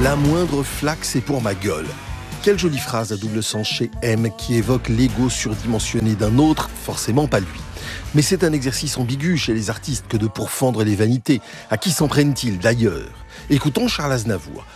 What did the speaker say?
La moindre flaque, c'est pour ma gueule. Quelle jolie phrase à double sens chez M qui évoque l'ego surdimensionné d'un autre, forcément pas lui. Mais c'est un exercice ambigu chez les artistes que de pourfendre les vanités. À qui s'en prennent-ils d'ailleurs ? Écoutons Charles Aznavour.